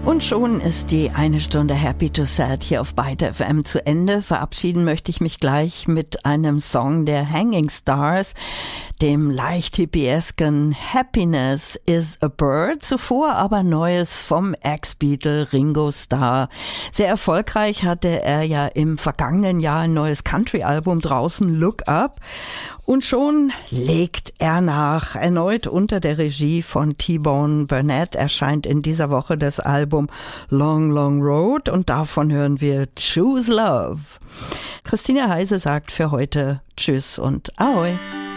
Und schon ist die eine Stunde Happy to Sad hier auf Byte FM zu Ende. Verabschieden möchte ich mich gleich mit einem Song der Hanging Stars, dem leicht hippiesken Happiness is a Bird. Zuvor aber Neues vom Ex-Beatle Ringo Starr. Sehr erfolgreich hatte er ja im vergangenen Jahr ein neues Country-Album draußen, Look Up. Und schon legt er nach. Erneut unter der Regie von T-Bone Burnett erscheint in dieser Woche das Album Long, Long Road und davon hören wir Choose Love. Christine Heise sagt für heute Tschüss und Ahoi.